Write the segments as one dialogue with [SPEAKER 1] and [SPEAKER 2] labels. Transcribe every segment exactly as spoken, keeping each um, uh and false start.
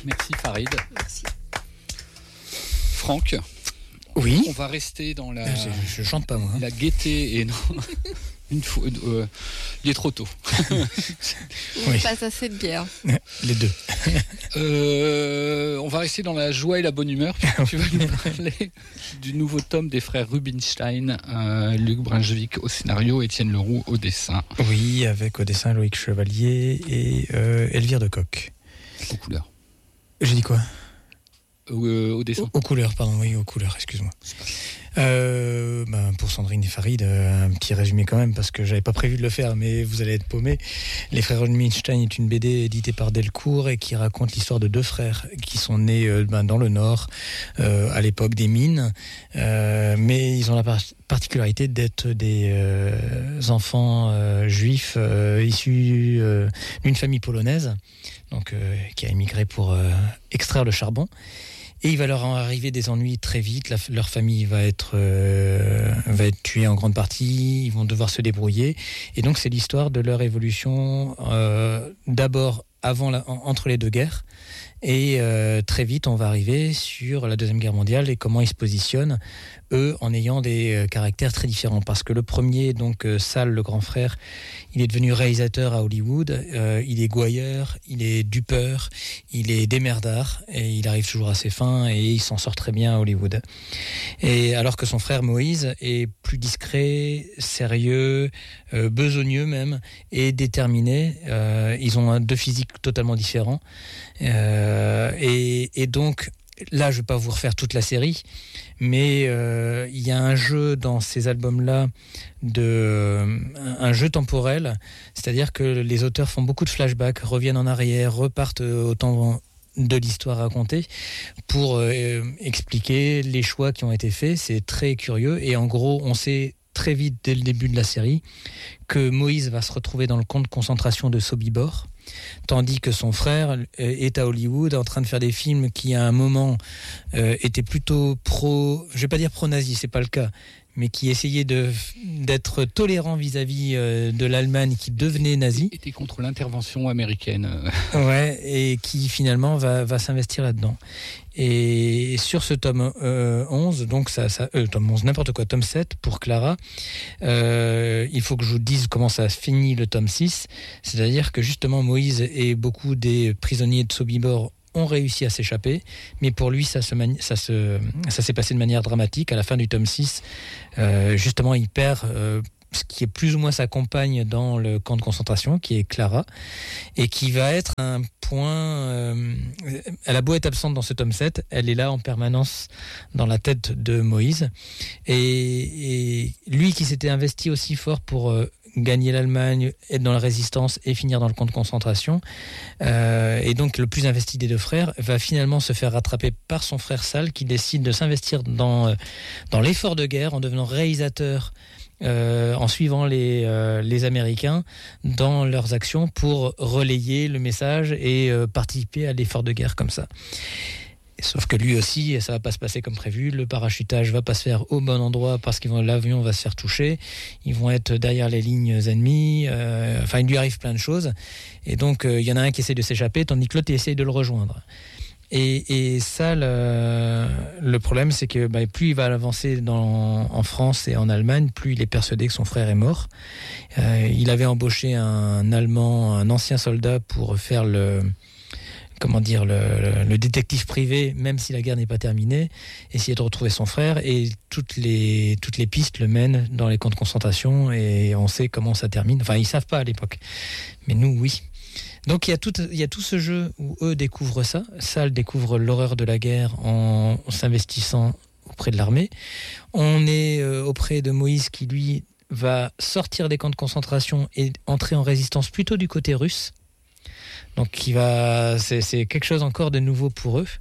[SPEAKER 1] Merci Farid.
[SPEAKER 2] Merci.
[SPEAKER 1] Franck.
[SPEAKER 3] Oui.
[SPEAKER 1] On va rester dans la.
[SPEAKER 3] Je, je chante pas moi.
[SPEAKER 1] La gaieté et non. Une fois, euh, il est trop tôt.
[SPEAKER 2] Oui. Pas assez de bière.
[SPEAKER 3] Les deux.
[SPEAKER 1] euh, on va rester dans la joie et la bonne humeur. Tu vas nous parler du nouveau tome des frères Rubinstein, euh, Luc Brunswick au scénario, Étienne Leroux au dessin.
[SPEAKER 3] Oui, avec au dessin Loïc Chevalier et euh, Elvire de Coq.
[SPEAKER 1] Aux couleurs.
[SPEAKER 3] J'ai dit quoi ?
[SPEAKER 1] Euh, au dessin.
[SPEAKER 3] Aux couleurs, pardon, oui, aux couleurs, excuse-moi. Euh, ben, pour Sandrine et Farid, euh, un petit résumé quand même, parce que j'avais pas prévu de le faire, mais vous allez être paumés. Les frères Rubinstein est une B D éditée par Delcourt et qui raconte l'histoire de deux frères qui sont nés euh, ben, dans le Nord, euh, à l'époque des mines, euh, mais ils ont la par- particularité d'être des euh, enfants euh, juifs euh, issus euh, d'une famille polonaise, donc euh, qui a émigré pour euh, extraire le charbon. Et il va leur en arriver des ennuis très vite. La, leur famille va être, euh, va être tuée en grande partie. Ils vont devoir se débrouiller. Et donc, c'est l'histoire de leur évolution, euh, d'abord avant la, en, entre les deux guerres. Et euh, très vite, on va arriver sur la Deuxième Guerre mondiale et comment ils se positionnent, eux, en ayant des euh, caractères très différents. Parce que le premier, donc euh, Sal, le grand frère, il est devenu réalisateur à Hollywood. Euh, il est gouailleur, il est dupeur, il est démerdard et il arrive toujours à ses fins et il s'en sort très bien à Hollywood. Et alors que son frère Moïse est plus discret, sérieux, euh, besogneux même et déterminé. Euh, ils ont un, deux physiques totalement différents. Euh, et, et donc là je ne vais pas vous refaire toute la série, mais euh, il y a un jeu dans ces albums-là, de, un jeu temporel, c'est-à-dire que les auteurs font beaucoup de flashbacks, reviennent en arrière, repartent au temps de l'histoire racontée pour euh, expliquer les choix qui ont été faits. C'est très curieux et en gros on sait très vite dès le début de la série que Moïse va se retrouver dans le camp de concentration de Sobibor, tandis que son frère est à Hollywood en train de faire des films qui à un moment euh, étaient plutôt pro, je vais pas dire pro-nazi, c'est pas le cas, mais qui essayaient de, d'être tolérants vis-à-vis euh, de l'Allemagne qui devenait nazie.
[SPEAKER 1] Était contre l'intervention américaine.
[SPEAKER 3] Ouais, et qui finalement va, va s'investir là-dedans. Et sur ce tome euh, onze, donc ça, ça euh, tome onze, n'importe quoi, tome sept pour Clara, euh, il faut que je vous dise comment ça finit le tome six, c'est-à-dire que justement Moïse et beaucoup des prisonniers de Sobibor ont réussi à s'échapper, mais pour lui ça, se mani- ça, se, ça s'est passé de manière dramatique. À la fin du tome six, euh, justement il perd euh, ce qui est plus ou moins sa compagne dans le camp de concentration, qui est Clara, et qui va être un point... Euh, elle a beau être absente dans ce tome sept, elle est là en permanence dans la tête de Moïse. Et, et lui qui s'était investi aussi fort pour... Euh, gagner l'Allemagne, être dans la résistance et finir dans le camp de concentration, euh, et donc le plus investi des deux frères va finalement se faire rattraper par son frère Sal qui décide de s'investir dans, euh, dans l'effort de guerre en devenant réalisateur, euh, en suivant les, euh, les Américains dans leurs actions pour relayer le message et euh, participer à l'effort de guerre comme ça. Sauf que lui aussi, ça va pas se passer comme prévu. Le parachutage va pas se faire au bon endroit parce que l'avion va se faire toucher. Ils vont être derrière les lignes ennemies. Euh, enfin, il lui arrive plein de choses. Et donc, il euh, y en a un qui essaie de s'échapper, tandis que l'autre essaie de le rejoindre. Et, et ça, le, le problème, c'est que bah, plus il va avancer dans, en France et en Allemagne, plus il est persuadé que son frère est mort. Euh, il avait embauché un Allemand, un ancien soldat, pour faire le... comment dire, le, le, le détective privé, même si la guerre n'est pas terminée, essayer de retrouver son frère, et toutes les, toutes les pistes le mènent dans les camps de concentration, et on sait comment ça termine. Enfin, ils ne savent pas à l'époque, mais nous, oui. Donc il y a tout, il y a tout ce jeu où eux découvrent ça. Sal découvre l'horreur de la guerre en s'investissant auprès de l'armée. On est euh, auprès de Moïse qui, lui, va sortir des camps de concentration et entrer en résistance plutôt du côté russe. Donc qui va, c'est, c'est quelque chose encore de nouveau pour eux.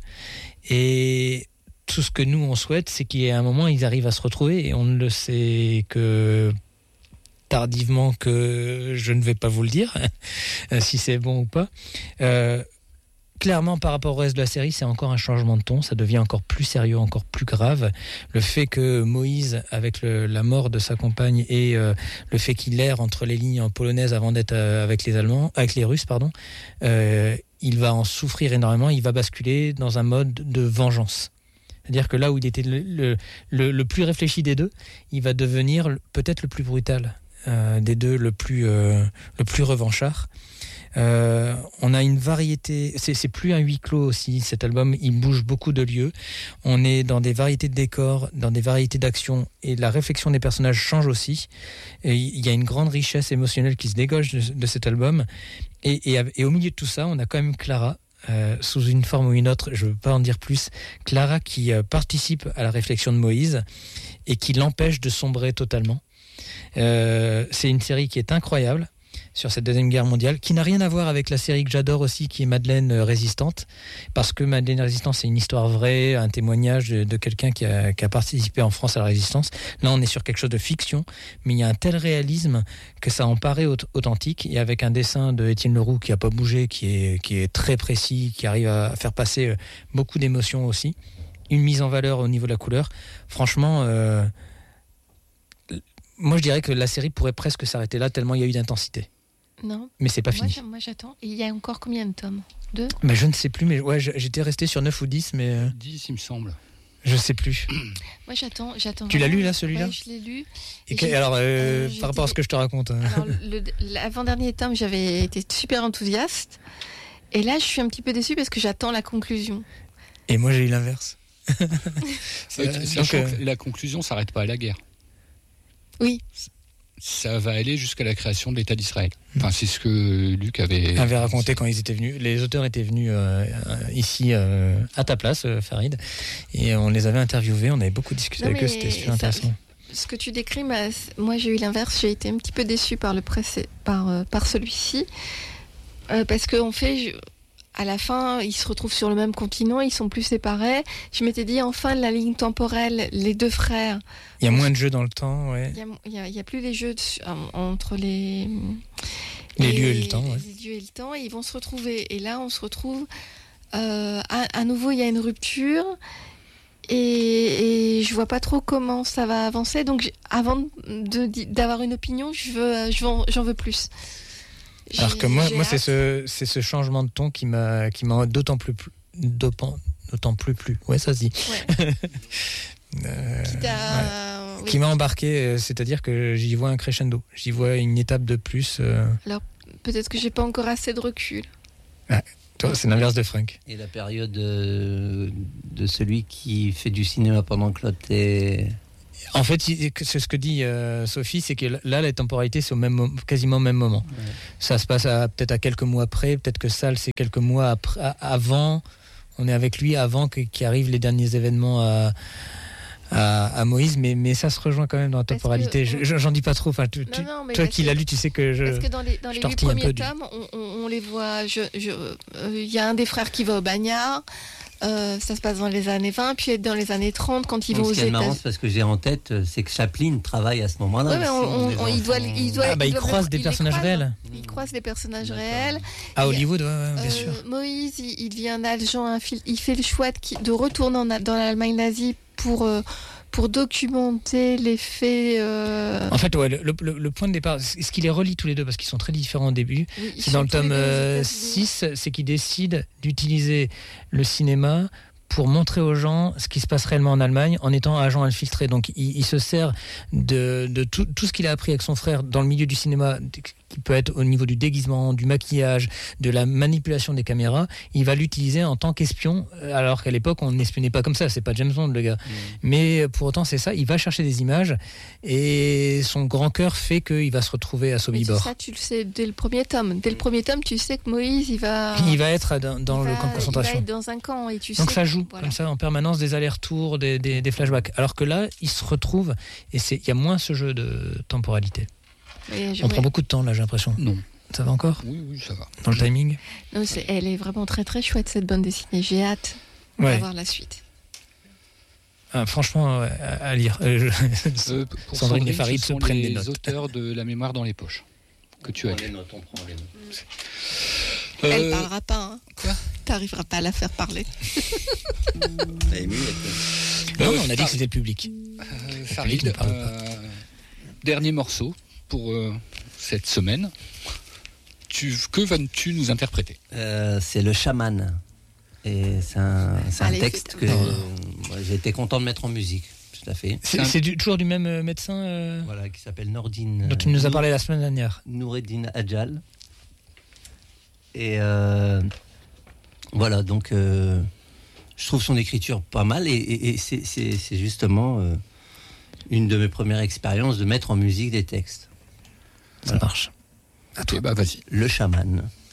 [SPEAKER 3] Et tout ce que nous on souhaite, c'est qu'il y ait un moment ils arrivent à se retrouver, et on ne le sait que tardivement, que je ne vais pas vous le dire si c'est bon ou pas. Euh, clairement, par rapport au reste de la série, c'est encore un changement de ton, ça devient encore plus sérieux, encore plus grave. Le fait que Moïse, avec le, la mort de sa compagne, et euh, le fait qu'il erre entre les lignes en polonaise avant d'être euh, avec les Allemands, avec les Russes, pardon, euh, il va en souffrir énormément, il va basculer dans un mode de vengeance. C'est-à-dire que là où il était le, le, le, le plus réfléchi des deux, il va devenir peut-être le plus brutal euh, des deux, le plus, euh, le plus revanchard. Euh, on a une variété, c'est, c'est plus un huis clos aussi, cet album, il bouge beaucoup de lieux, on est dans des variétés de décors, dans des variétés d'actions, et la réflexion des personnages change aussi, et il y a une grande richesse émotionnelle qui se dégage de, de cet album, et, et, et au milieu de tout ça, on a quand même Clara, euh, sous une forme ou une autre, je ne veux pas en dire plus, Clara qui euh, participe à la réflexion de Moïse, et qui l'empêche de sombrer totalement. Euh, c'est une série qui est incroyable, sur cette deuxième guerre mondiale, qui n'a rien à voir avec la série que j'adore aussi, qui est Madeleine Résistante, parce que Madeleine Résistante, c'est une histoire vraie, un témoignage de, de quelqu'un qui a, qui a participé en France à la résistance. Là, on est sur quelque chose de fiction, mais il y a un tel réalisme que ça en paraît authentique, et avec un dessin de Étienne Leroux qui n'a pas bougé, qui est, qui est très précis, qui arrive à faire passer beaucoup d'émotions aussi, une mise en valeur au niveau de la couleur. Franchement... Euh, moi, je dirais que la série pourrait presque s'arrêter là, tellement il y a eu d'intensité.
[SPEAKER 2] Non.
[SPEAKER 3] Mais c'est pas
[SPEAKER 2] moi,
[SPEAKER 3] fini.
[SPEAKER 2] Moi, j'attends. Et il y a encore combien de tomes ? Deux ?
[SPEAKER 3] Mais je ne sais plus, mais ouais, j'étais resté sur neuf ou dix, mais...
[SPEAKER 1] dix, il me semble.
[SPEAKER 3] Je sais plus.
[SPEAKER 2] Moi, j'attends. j'attends
[SPEAKER 3] tu
[SPEAKER 2] vraiment...
[SPEAKER 3] l'as lu, là, celui-là ?
[SPEAKER 2] Ouais, je l'ai lu.
[SPEAKER 3] Et, et que, alors, euh, euh, par rapport à ce que je te raconte...
[SPEAKER 2] Alors, le, l'avant-dernier tome, j'avais été super enthousiaste. Et là, je suis un petit peu déçue parce que j'attends la conclusion.
[SPEAKER 3] Et moi, j'ai eu l'inverse.
[SPEAKER 1] c'est, euh, donc, euh... la conclusion ne s'arrête pas à la guerre.
[SPEAKER 2] Oui.
[SPEAKER 1] Ça va aller jusqu'à la création de l'État d'Israël. Enfin, c'est ce que Luc avait...
[SPEAKER 3] avait raconté quand ils étaient venus. Les auteurs étaient venus euh, ici euh, à ta place, euh, Farid, et on les avait interviewés. On avait beaucoup discuté non, avec eux. C'était super ça, intéressant.
[SPEAKER 2] Ce que tu décris, bah, moi j'ai eu l'inverse. J'ai été un petit peu déçue par le pressé, par euh, par celui-ci, euh, parce qu'on fait. Je... À la fin, ils se retrouvent sur le même continent, ils sont plus séparés. Je m'étais dit, enfin, la ligne temporelle, les deux frères.
[SPEAKER 3] Il y a moins de jeux dans le temps, ouais.
[SPEAKER 2] Il n'y a, a, a plus les jeux de, entre les...
[SPEAKER 3] Les et, lieux et le temps, ouais.
[SPEAKER 2] Les lieux et le temps, et ils vont se retrouver. Et là, on se retrouve... Euh, à, à nouveau, il y a une rupture. Et, et je vois pas trop comment ça va avancer. Donc, avant de, d'avoir une opinion, je veux, je veux, j'en veux plus.
[SPEAKER 3] Alors j'ai, que moi, moi c'est, ce, c'est ce changement de ton qui m'a, qui m'a d'autant plus, d'autant, d'autant plus plu. Ouais, ça se dit. Ouais. euh, qui, ouais. oui. qui m'a embarqué, c'est-à-dire que j'y vois un crescendo. J'y vois une étape de plus. Euh...
[SPEAKER 2] Alors, peut-être que j'ai pas encore assez de recul.
[SPEAKER 3] Ah, toi, c'est l'inverse de Frank.
[SPEAKER 4] Et la période de, de celui qui fait du cinéma pendant que l'autre est...
[SPEAKER 3] En fait, c'est ce que dit euh, Sophie, c'est que là, la temporalité, c'est au même, quasiment au même moment. Ouais. Ça se passe à, peut-être à quelques mois après, peut-être que Sal, c'est quelques mois après, à, avant. On est avec lui avant que, qu'arrivent les derniers événements à, à, à Moïse, mais, mais ça se rejoint quand même dans la temporalité. On... Je, j'en dis pas trop. Enfin, tu, non, non, toi qui l'as lu, tu sais que je.
[SPEAKER 2] Parce que dans les, dans les huit premiers tomes, on, on, on les voit. Je, je, euh, y a un des frères qui va au bagnard. Euh, ça se passe dans les années vingt, puis dans les années trente, quand ils vont aux États-Unis. Ce qui est marrant,
[SPEAKER 4] parce que j'ai en tête, c'est que Chaplin travaille à ce moment-là.
[SPEAKER 2] Ouais, mais on, on, on, il doit, il doit,
[SPEAKER 3] ah bah, il, il croise des il personnages
[SPEAKER 2] croise,
[SPEAKER 3] réels.
[SPEAKER 2] Il croise des personnages D'accord. réels.
[SPEAKER 3] À Hollywood, ouais, ouais, bien
[SPEAKER 2] euh,
[SPEAKER 3] sûr.
[SPEAKER 2] Moïse, il, il devient un agent, il fait le choix de, de retourner en, dans l'Allemagne nazie pour... Euh, pour documenter les faits... Euh...
[SPEAKER 3] En fait, ouais, le, le, le point de départ, ce qui les relie tous les deux, parce qu'ils sont très différents au début, oui, c'est dans le tome euh, six, c'est qu'ils décident d'utiliser le cinéma pour montrer aux gens ce qui se passe réellement en Allemagne en étant agent infiltré. Donc il, il se sert de, de tout, tout ce qu'il a appris avec son frère dans le milieu du cinéma, qui peut être au niveau du déguisement, du maquillage, de la manipulation des caméras. Il va l'utiliser en tant qu'espion, alors qu'à l'époque on n'espionnait pas comme ça, c'est pas James Bond le gars. Mmh. Mais pour autant c'est ça, il va chercher des images et son grand cœur fait qu'il va se retrouver à Sobibor.
[SPEAKER 2] Ça tu le sais dès le premier tome. Dès le premier tome tu sais que Moïse il va...
[SPEAKER 3] Il va être dans, dans le va, camp de concentration.
[SPEAKER 2] Il va être dans un camp et tu
[SPEAKER 3] Donc
[SPEAKER 2] sais
[SPEAKER 3] ça joue
[SPEAKER 2] voilà.
[SPEAKER 3] comme ça en permanence des allers-retours, des, des, des flashbacks. Alors que là il se retrouve et il y a moins ce jeu de temporalité. Oui, je, On oui. prend beaucoup de temps là, j'ai l'impression.
[SPEAKER 1] Non.
[SPEAKER 3] Ça va encore ?
[SPEAKER 1] Oui, oui, ça va.
[SPEAKER 3] Dans le timing ?
[SPEAKER 2] Non, c'est, elle est vraiment très très chouette cette bande dessinée. J'ai hâte
[SPEAKER 3] ouais.
[SPEAKER 2] d'avoir la suite.
[SPEAKER 3] Ah, franchement, à, à lire. Euh, je...
[SPEAKER 1] euh, pour Sandrine et Farid se prennent des notes. Les auteurs de La mémoire dans les poches que tu as.
[SPEAKER 4] Les notes, on prend les notes.
[SPEAKER 2] Euh... Elle parlera pas. Hein.
[SPEAKER 1] Quoi ?
[SPEAKER 2] T'arriveras pas à la faire parler.
[SPEAKER 4] T'as aimé
[SPEAKER 3] Non, euh, on a dit que c'était le public.
[SPEAKER 1] Euh, Farid, euh, dernier morceau pour euh, cette semaine. tu, que vas-tu nous interpréter?
[SPEAKER 4] Euh, c'est le chaman. Et c'est un, c'est un
[SPEAKER 2] Allez,
[SPEAKER 4] texte
[SPEAKER 2] fais
[SPEAKER 4] que
[SPEAKER 2] tout.
[SPEAKER 4] moi, j'ai été content de mettre en musique. Tout à fait.
[SPEAKER 3] C'est,
[SPEAKER 1] un-
[SPEAKER 3] c'est du- toujours du même euh, médecin euh,
[SPEAKER 4] Voilà, qui s'appelle Nordine.
[SPEAKER 3] dont tu nous as
[SPEAKER 4] Nour-
[SPEAKER 3] parlé la semaine dernière.
[SPEAKER 4] Noureddin Adjal. Et euh, voilà, donc euh, je trouve son écriture pas mal. Et, et- et c'est, c'est- c'est justement euh, une de mes premières expériences de mettre en musique des textes.
[SPEAKER 3] Ça marche.
[SPEAKER 1] Ok, bah vas-y.
[SPEAKER 4] Le chaman.